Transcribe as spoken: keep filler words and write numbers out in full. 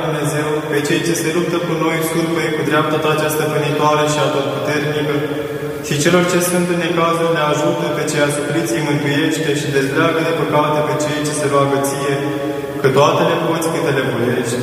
Dumnezeu, pe cei ce se luptă cu noi surpăi cu dreapta ta cea stăpânitoare și atotputernică, și celor ce sunt în necazuri le ajută, pe cei asupriți îi mântuiește și dezleagă de păcate pe cei ce se roagă ție, că toate le poți câte le voiești.